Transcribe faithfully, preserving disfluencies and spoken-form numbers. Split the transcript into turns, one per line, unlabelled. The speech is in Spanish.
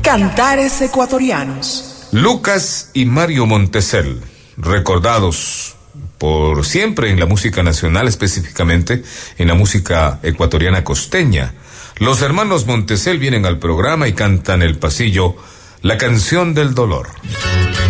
Cantares ecuatorianos.
Lucas y Mario Montesel, recordados por siempre en la música nacional, específicamente en la música ecuatoriana costeña. Los hermanos Montesel vienen al programa y cantan El Pasillo, la canción del dolor.